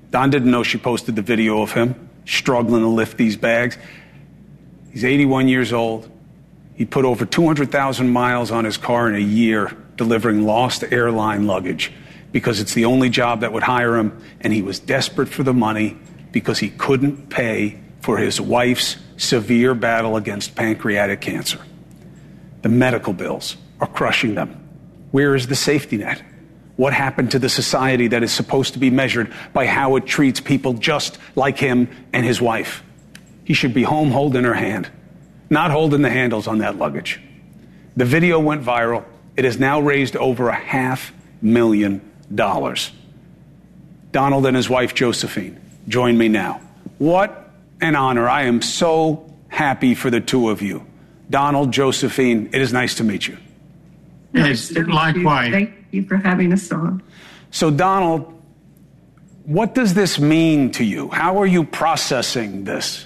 Don didn't know she posted the video of him struggling to lift these bags. He's 81 years old. He put over 200,000 miles on his car in a year delivering lost airline luggage because it's the only job that would hire him, and he was desperate for the money because he couldn't pay for his wife's severe battle against pancreatic cancer. The medical bills are crushing them. Where is the safety net? What happened to the society that is supposed to be measured by how it treats people just like him and his wife? He should be home holding her hand, not holding the handles on that luggage. The video went viral. It has now raised over $500,000. Donald and his wife, Josephine, join me now. What an honor. I am so happy for the two of you. Donald, Josephine, it is nice to meet you. Yes, likewise. Thank you for having us on. So, Donald, what does this mean to you? How are you processing this?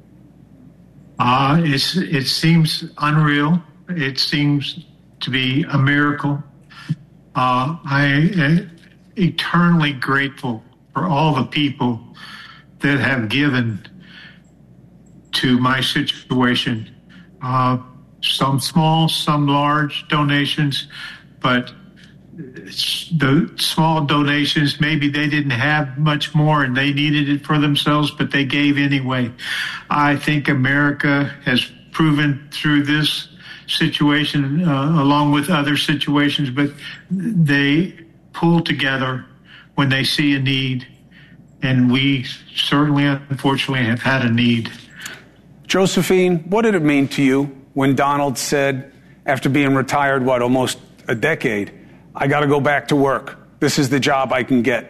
It seems unreal. It seems to be a miracle. I am eternally grateful for all the people that have given to my situation. Some small, some large donations, but the small donations, maybe they didn't have much more and they needed it for themselves, but they gave anyway. I think America has proven through this situation, along with other situations, but they pull together when they see a need, and we certainly, unfortunately, have had a need. Josephine, what did it mean to you when Donald said, after being retired, almost a decade, I got to go back to work. This is the job I can get?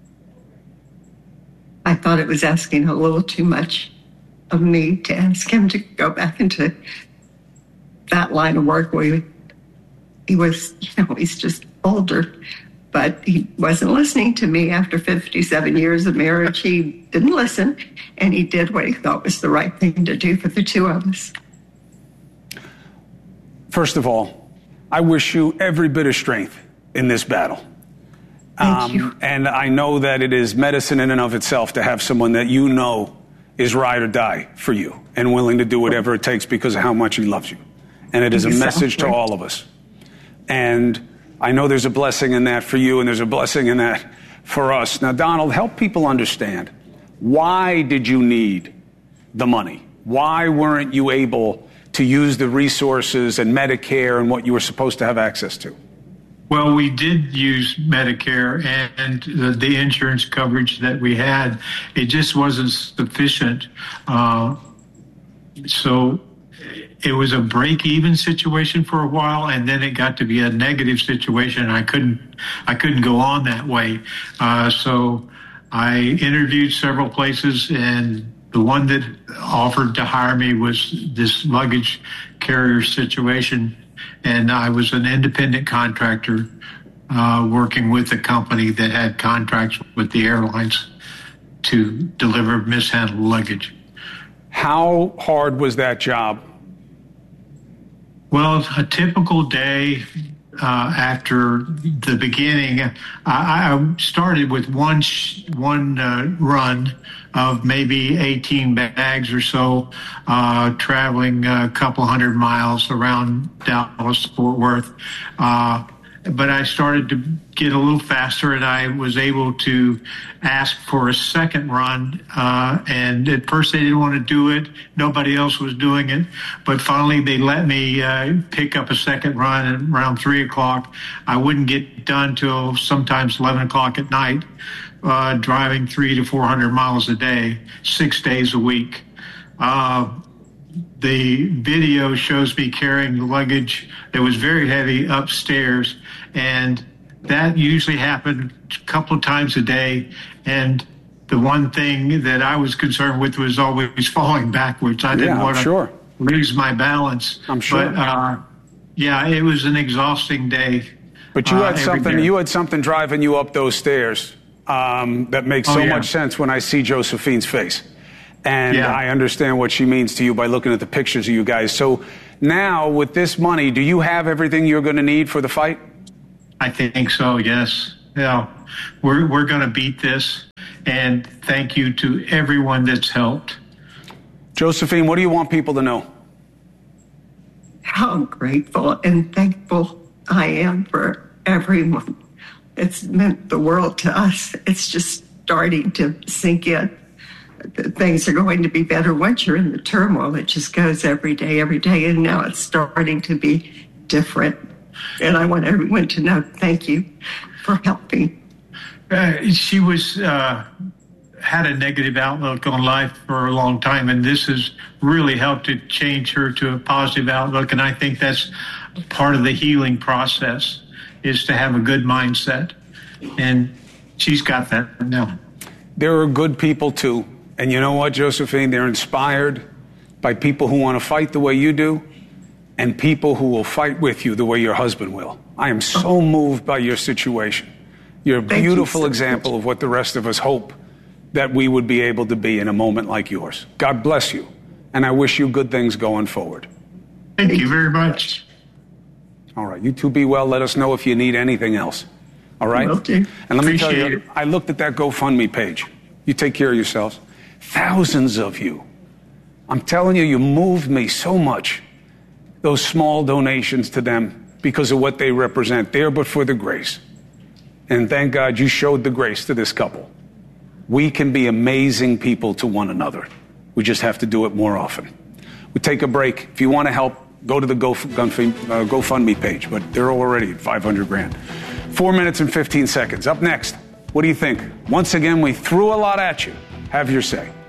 I thought it was asking a little too much of me to ask him to go back into that line of work where he was, he's just older. But he wasn't listening to me after 57 years of marriage. He didn't listen, and he did what he thought was the right thing to do for the two of us. First of all, I wish you every bit of strength in this battle. Thank you. And I know that it is medicine in and of itself to have someone that you know is ride or die for you and willing to do whatever it takes because of how much he loves you. And it is a message to all of us. And I know there's a blessing in that for you, and there's a blessing in that for us. Now, Donald, help people understand, why did you need the money? Why weren't you able to use the resources and Medicare and what you were supposed to have access to? Well, we did use Medicare and the insurance coverage that we had. It just wasn't sufficient. So it was a break-even situation for a while, and then it got to be a negative situation. I couldn't go on that way. So I interviewed several places, and the one that offered to hire me was this luggage carrier situation. And I was an independent contractor working with a company that had contracts with the airlines to deliver mishandled luggage. How hard was that job? Well, a typical day after the beginning, I started with one run of maybe 18 bags or so, traveling a couple hundred miles around Dallas, Fort Worth. But I started to get a little faster, and I was able to ask for a second run. And at first they didn't want to do it. Nobody else was doing it. But finally they let me pick up a second run at around 3 o'clock. I wouldn't get done till sometimes 11 o'clock at night, driving 300 to 400 miles a day, 6 days a week. The video shows me carrying luggage that was very heavy upstairs, and that usually happened a couple of times a day. And the one thing that I was concerned with was always falling backwards. I didn't want to lose my balance. I'm sure. But it was an exhausting day. But you had something. You had something driving you up those stairs that makes so much sense when I see Josephine's face. And I understand what she means to you by looking at the pictures of you guys. So now, with this money, do you have everything you're going to need for the fight? I think so, yes. Yeah, we're going to beat this. And thank you to everyone that's helped. Josephine, what do you want people to know? How grateful and thankful I am for everyone. It's meant the world to us. It's just starting to sink in. Things are going to be better once you're in the turmoil. It just goes every day, and now it's starting to be different. And I want everyone to know thank you for helping. She was had a negative outlook on life for a long time, and this has really helped to change her to a positive outlook. And I think that's part of the healing process, is to have a good mindset. And she's got that now. There are good people, too. And you know what, Josephine? They're inspired by people who want to fight the way you do and people who will fight with you the way your husband will. I am so moved by your situation. You're a beautiful example of what the rest of us hope that we would be able to be in a moment like yours. God bless you, and I wish you good things going forward. Thank you very much. All right, you two be well. Let us know if you need anything else. All right? Okay. And let me tell you, I looked at that GoFundMe page. You take care of yourselves. Thousands of you. I'm telling you, you moved me so much. Those small donations to them because of what they represent. There but for the grace. And thank God you showed the grace to this couple. We can be amazing people to one another. We just have to do it more often. We take a break. If you want to help, go to the GoFundMe page, but they're already at $500,000. 4 minutes and 15 seconds. Up next, what do you think? Once again, we threw a lot at you. Have your say.